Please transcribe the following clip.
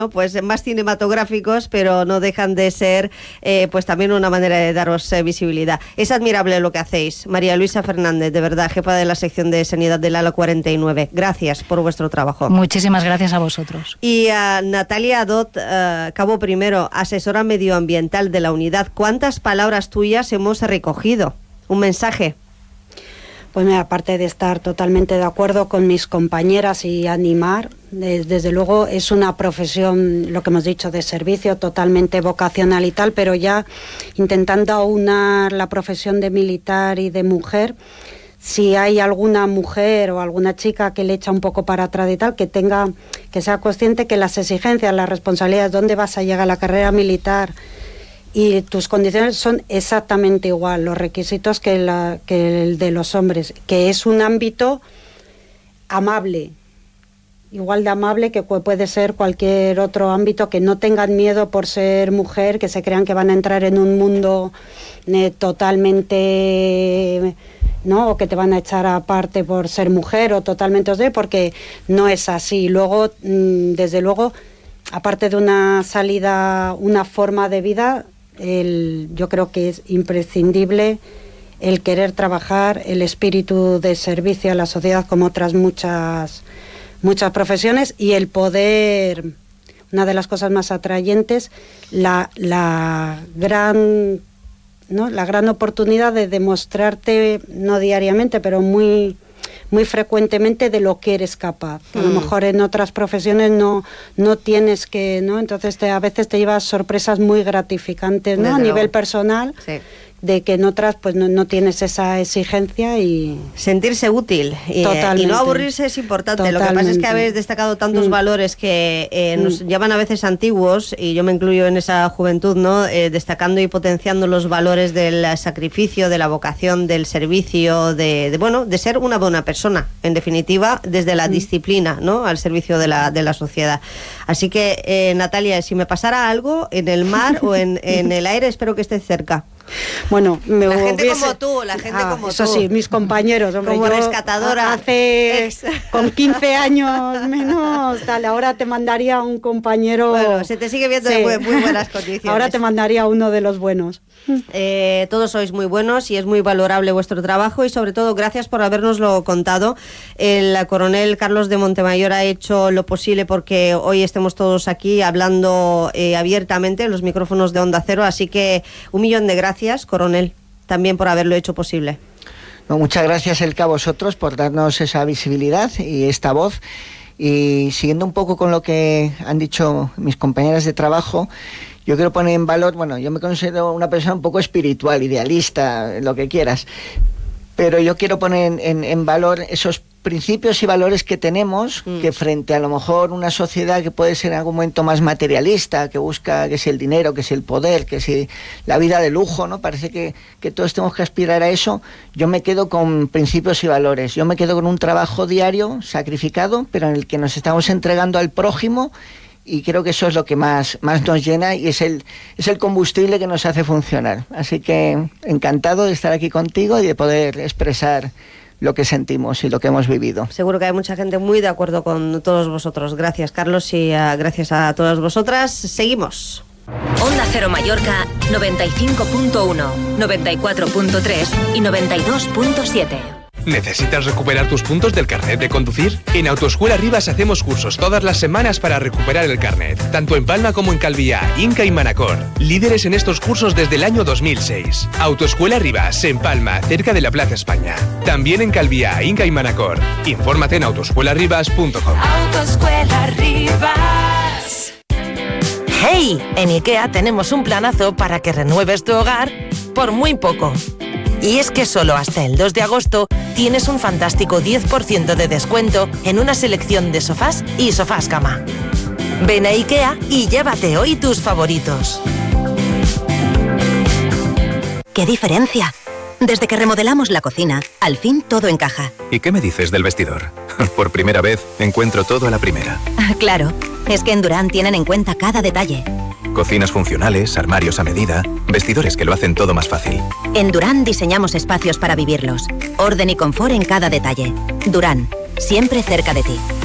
pues más cinematográficos, pero no dejan de ser pues también una manera de daros visibilidad. Es admirable lo que hacéis. María Luisa Fernández, de verdad, jefa de la sección de sanidad del ALA 49. Gracias por vuestro trabajo. Muchísimas gracias a vosotros. Y a Natalia Dot, cabo primero, asesora medioambiental de la unidad. ¿Cuántas palabras tuyas hemos recogido? Un mensaje. Pues mira, aparte de estar totalmente de acuerdo con mis compañeras y animar, desde luego es una profesión, lo que hemos dicho, de servicio, totalmente vocacional y tal, pero ya intentando aunar la profesión de militar y de mujer, si hay alguna mujer o alguna chica que le echa un poco para atrás y tal, que sea consciente que las exigencias, las responsabilidades, dónde vas a llegar a la carrera militar y tus condiciones son exactamente igual, los requisitos que el de los hombres, que es un ámbito amable, igual de amable que puede ser cualquier otro ámbito, que no tengan miedo por ser mujer, que se crean que van a entrar en un mundo totalmente, ¿no? O que te van a echar aparte por ser mujer o totalmente, porque no es así. Luego, desde luego, aparte de una salida, una forma de vida, yo creo que es imprescindible el querer trabajar, el espíritu de servicio a la sociedad, como otras muchas profesiones, y el poder, una de las cosas más atrayentes, la gran oportunidad de demostrarte, no diariamente, pero muy frecuentemente, de lo que eres capaz. A lo mejor en otras profesiones no tienes que, ¿no? Entonces a veces te llevas sorpresas muy gratificantes, ¿no? A nivel personal. Sí. De que en otras pues no tienes esa exigencia y... Sentirse útil y no aburrirse es importante. Totalmente. Lo que pasa es que habéis destacado tantos valores que nos llaman a veces antiguos, y yo me incluyo en esa juventud, ¿no? Destacando y potenciando los valores del sacrificio, de la vocación, del servicio, de ser una buena persona, en definitiva, desde la disciplina, ¿no? Al servicio de la sociedad. Así que, Natalia, si me pasara algo en el mar o en el aire, espero que estés cerca. Bueno, la gente como tú. Eso sí, mis compañeros, hombre, como rescatadora. Con 15 años menos, tal, ahora te mandaría un compañero. Bueno, se te sigue viendo en muy buenas condiciones. Ahora te mandaría uno de los buenos. Todos sois muy buenos y es muy valorable vuestro trabajo, y sobre todo gracias por habernoslo contado. El coronel Carlos de Montemayor ha hecho lo posible porque hoy estemos todos aquí hablando abiertamente en los micrófonos de Onda Cero, así que 1.000.000 de gracias, coronel, también por haberlo hecho posible. No, muchas gracias, Elka, a vosotros por darnos esa visibilidad y esta voz. Y siguiendo un poco con lo que han dicho mis compañeras de trabajo, yo quiero poner en valor, yo me considero una persona un poco espiritual, idealista, lo que quieras, pero yo quiero poner en valor esos principios y valores que tenemos, que frente a lo mejor una sociedad que puede ser en algún momento más materialista, que busca que si el dinero, que si el poder, que si la vida de lujo, ¿no? Parece que todos tenemos que aspirar a eso. Yo me quedo con principios y valores. Yo me quedo con un trabajo diario, sacrificado, pero en el que nos estamos entregando al prójimo, y creo que eso es lo que más nos llena y es el combustible que nos hace funcionar. Así que encantado de estar aquí contigo y de poder expresar lo que sentimos y lo que hemos vivido. Seguro que hay mucha gente muy de acuerdo con todos vosotros. Gracias, Carlos, y gracias a todas vosotras. Seguimos. Onda Cero Mallorca 95.1, 94.3 y 92.7. ¿Necesitas recuperar tus puntos del carnet de conducir? En Autoescuela Rivas hacemos cursos todas las semanas para recuperar el carnet, tanto en Palma como en Calviá, Inca y Manacor. Líderes en estos cursos desde el año 2006. Autoescuela Rivas, en Palma, cerca de la Plaza España. También en Calviá, Inca y Manacor. Infórmate en autoescuelarribas.com. Autoescuela Rivas. ¡Hey! En IKEA tenemos un planazo para que renueves tu hogar por muy poco. Y es que solo hasta el 2 de agosto tienes un fantástico 10% de descuento en una selección de sofás y sofás cama. Ven a IKEA y llévate hoy tus favoritos. ¡Qué diferencia! Desde que remodelamos la cocina, al fin todo encaja. ¿Y qué me dices del vestidor? Por primera vez encuentro todo a la primera. Claro, es que en Durán tienen en cuenta cada detalle. Cocinas funcionales, armarios a medida, vestidores que lo hacen todo más fácil. En Durán diseñamos espacios para vivirlos. Orden y confort en cada detalle. Durán, siempre cerca de ti.